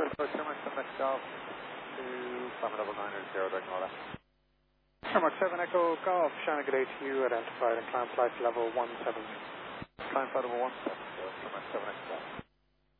approach Shermark 7 Echo Golf to climb double 900, ignore that. Shermark 7 Echo Golf, Shannon, good day to you, identified and climb flight level 170. Climb flight level 170, Shermark 7 Echo Golf.